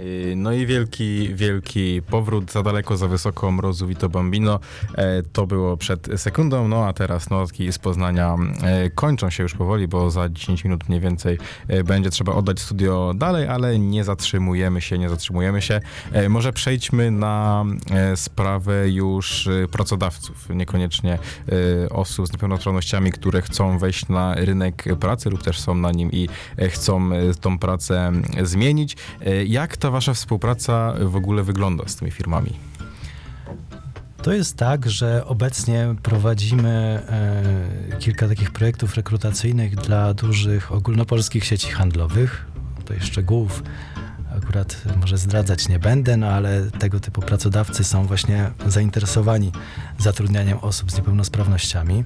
No i wielki powrót za daleko, za wysoko, Mrozu Vito Bambino. To było przed sekundą, no a teraz notki z Poznania kończą się już powoli, bo za 10 minut mniej więcej będzie trzeba oddać studio dalej, ale nie zatrzymujemy się. Może przejdźmy na sprawę już pracodawców, niekoniecznie osób z niepełnosprawnościami, które chcą wejść na rynek pracy lub też są na nim i chcą tą pracę zmienić. Jak ta wasza współpraca w ogóle wygląda z tymi firmami? To jest tak, że obecnie prowadzimy kilka takich projektów rekrutacyjnych dla dużych ogólnopolskich sieci handlowych. Tutaj szczegółów akurat może zdradzać nie będę, no ale tego typu pracodawcy są właśnie zainteresowani zatrudnianiem osób z niepełnosprawnościami.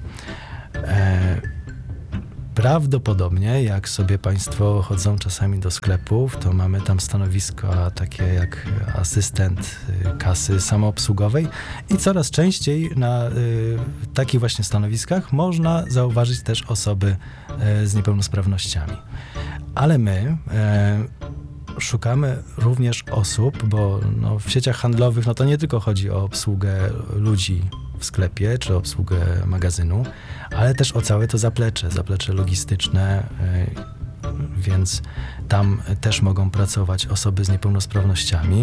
Prawdopodobnie, jak sobie Państwo chodzą czasami do sklepów, to mamy tam stanowiska takie jak asystent kasy samoobsługowej i coraz częściej na takich właśnie stanowiskach można zauważyć też osoby z niepełnosprawnościami. Ale my szukamy również osób, bo no, w sieciach handlowych no, to nie tylko chodzi o obsługę ludzi w sklepie, czy obsługę magazynu, ale też o całe to zaplecze logistyczne, więc tam też mogą pracować osoby z niepełnosprawnościami,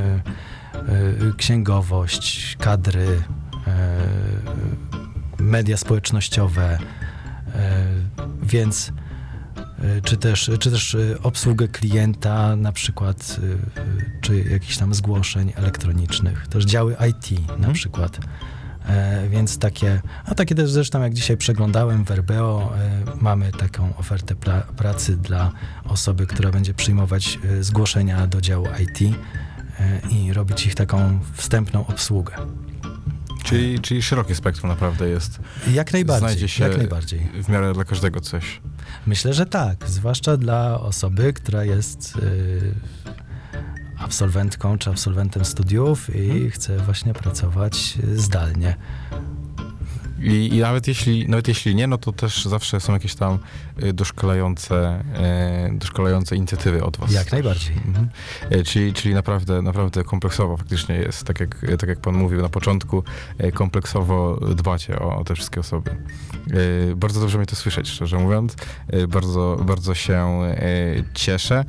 księgowość, kadry, media społecznościowe, więc czy też obsługę klienta, na przykład, czy jakichś tam zgłoszeń elektronicznych, też działy IT na przykład. Więc takie też zresztą jak dzisiaj przeglądałem w RBO, mamy taką ofertę pracy dla osoby, która będzie przyjmować zgłoszenia do działu IT i robić ich taką wstępną obsługę. Czyli szerokie spektrum naprawdę jest. Jak najbardziej. Znajdzie się jak najbardziej. W miarę dla każdego coś. Myślę, że tak. Zwłaszcza dla osoby, która jest absolwentką czy absolwentem studiów i chce właśnie pracować zdalnie. I nawet jeśli nie, no to też zawsze są jakieś tam doszkalające inicjatywy od was. Jak najbardziej. Czyli naprawdę kompleksowo faktycznie jest, tak jak pan mówił na początku, kompleksowo dbacie o te wszystkie osoby. Bardzo dobrze mnie to słyszeć, szczerze mówiąc. Bardzo się cieszę.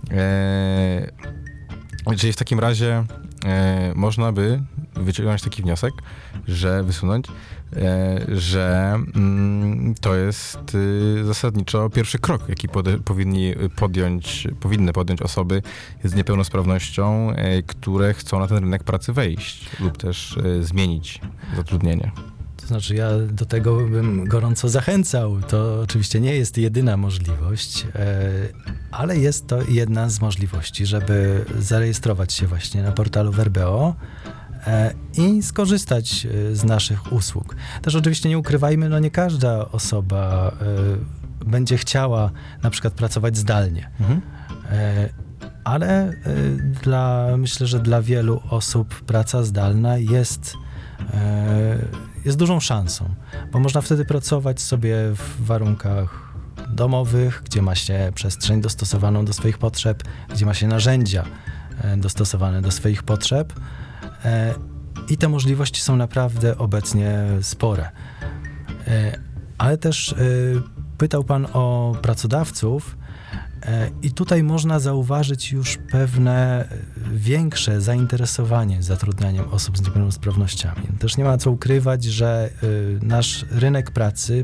Czyli w takim razie można by wyciągnąć taki wniosek, wysunąć, że to jest zasadniczo pierwszy krok, jaki powinny podjąć osoby z niepełnosprawnością, które chcą na ten rynek pracy wejść lub też zmienić zatrudnienie. To znaczy ja do tego bym gorąco zachęcał. To oczywiście nie jest jedyna możliwość, ale jest to jedna z możliwości, żeby zarejestrować się właśnie na portalu RBO i skorzystać z naszych usług. Też oczywiście nie ukrywajmy, no nie każda osoba będzie chciała na przykład pracować zdalnie. Ale myślę, że dla wielu osób praca zdalna jest dużą szansą, bo można wtedy pracować sobie w warunkach domowych, gdzie ma się przestrzeń dostosowaną do swoich potrzeb, gdzie ma się narzędzia dostosowane do swoich potrzeb i te możliwości są naprawdę obecnie spore. Ale też pytał pan o pracodawców i tutaj można zauważyć już pewne większe zainteresowanie zatrudnianiem osób z niepełnosprawnościami. Też nie ma co ukrywać, że nasz rynek pracy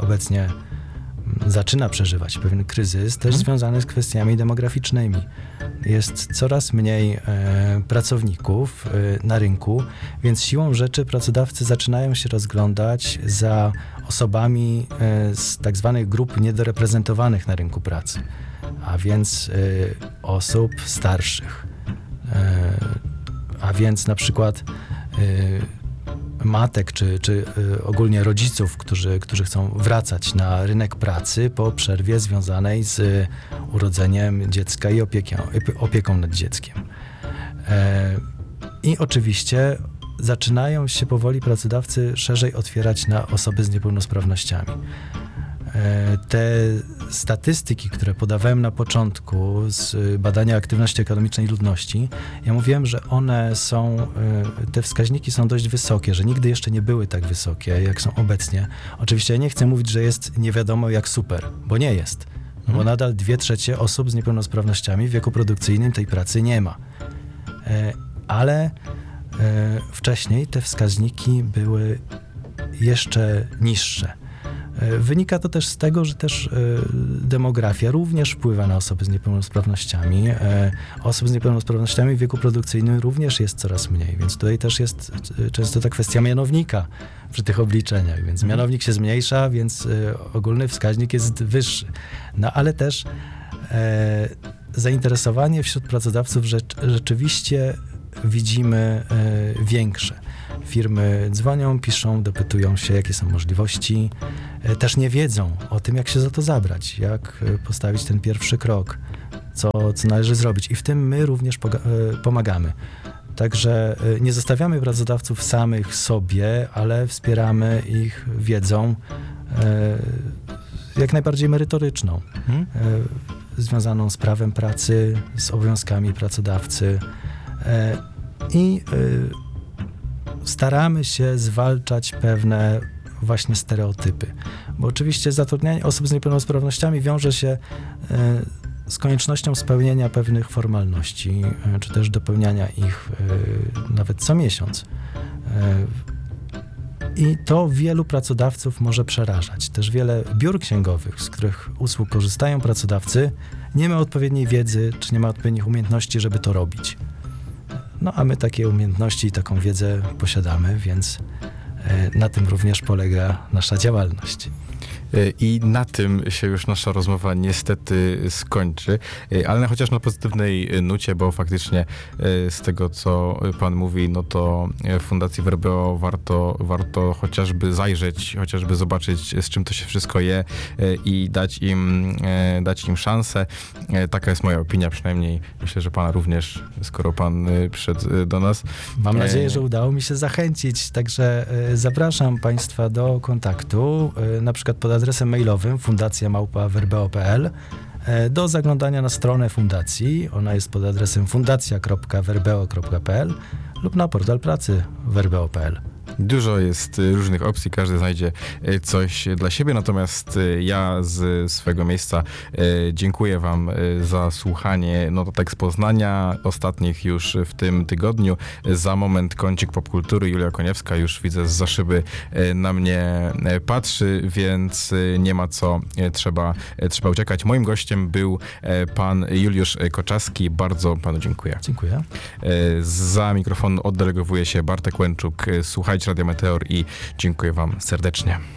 zaczyna przeżywać pewien kryzys, też związany z kwestiami demograficznymi. Jest coraz mniej pracowników na rynku, więc siłą rzeczy pracodawcy zaczynają się rozglądać za osobami z tak zwanych grup niedoreprezentowanych na rynku pracy, a więc osób starszych, a więc na przykład matek czy ogólnie rodziców, którzy chcą wracać na rynek pracy po przerwie związanej z urodzeniem dziecka i opieką nad dzieckiem. I oczywiście zaczynają się powoli pracodawcy szerzej otwierać na osoby z niepełnosprawnościami. Te statystyki, które podawałem na początku z badania aktywności ekonomicznej ludności, ja mówiłem, że one są, te wskaźniki są dość wysokie, że nigdy jeszcze nie były tak wysokie, jak są obecnie. Oczywiście ja nie chcę mówić, że jest nie wiadomo jak super, bo nie jest. Bo nadal 2/3 osób z niepełnosprawnościami w wieku produkcyjnym tej pracy nie ma. Ale wcześniej te wskaźniki były jeszcze niższe. Wynika to też z tego, że też demografia również wpływa na osoby z niepełnosprawnościami. Osób z niepełnosprawnościami w wieku produkcyjnym również jest coraz mniej, więc tutaj też jest często ta kwestia mianownika przy tych obliczeniach, więc mianownik się zmniejsza, więc ogólny wskaźnik jest wyższy. No ale też zainteresowanie wśród pracodawców rzeczywiście widzimy większe. Firmy dzwonią, piszą, dopytują się, jakie są możliwości. Też nie wiedzą o tym, jak się za to zabrać, jak postawić ten pierwszy krok, co należy zrobić. I w tym my również pomagamy. Także nie zostawiamy pracodawców samych sobie, ale wspieramy ich wiedzą jak najbardziej merytoryczną, związaną z prawem pracy, z obowiązkami pracodawcy i staramy się zwalczać pewne właśnie stereotypy, bo oczywiście zatrudnianie osób z niepełnosprawnościami wiąże się z koniecznością spełnienia pewnych formalności, czy też dopełniania ich nawet co miesiąc. I to wielu pracodawców może przerażać. Też wiele biur księgowych, z których usług korzystają pracodawcy, nie ma odpowiedniej wiedzy, czy nie ma odpowiednich umiejętności, żeby to robić. No a my takie umiejętności i taką wiedzę posiadamy, więc na tym również polega nasza działalność. I na tym się już nasza rozmowa niestety skończy, ale chociaż na pozytywnej nucie, bo faktycznie z tego, co pan mówi, no to w Fundacji Verbeo warto chociażby zajrzeć, chociażby zobaczyć, z czym to się wszystko je i dać im szansę. Taka jest moja opinia, przynajmniej myślę, że pana również, skoro pan przyszedł do nas. Mam nadzieję, że udało mi się zachęcić, także zapraszam państwa do kontaktu, na przykład pod adresem mailowym fundacja@verbeo.pl, do zaglądania na stronę fundacji. Ona jest pod adresem fundacja.verbeo.pl lub na portal pracy verbeo.pl. Dużo jest różnych opcji, każdy znajdzie coś dla siebie, natomiast ja z swego miejsca dziękuję wam za słuchanie notatek z Poznania, ostatnich już w tym tygodniu. Za moment kącik popkultury, Julia Koniewska już widzę zza szyby na mnie patrzy, więc nie ma co, trzeba uciekać. Moim gościem był pan Juliusz Koczaski, bardzo panu dziękuję. Dziękuję. Za mikrofon oddelegowuje się Bartek Łęczuk. Słuchajcie Radia Meteor i dziękuję wam serdecznie.